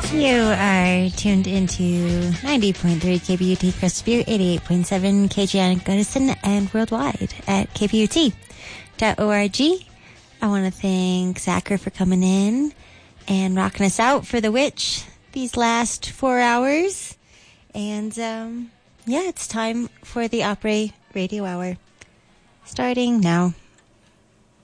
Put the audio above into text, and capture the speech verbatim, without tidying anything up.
You are tuned into ninety point three K B U T Crestview View, eighty-eight point seven K G N Gunnison, and worldwide at K B U T dot org. I want to thank Zachary for coming in and rocking us out for The Witch these last four hours. And, um, yeah, it's time for the Opry Radio Hour. Starting now.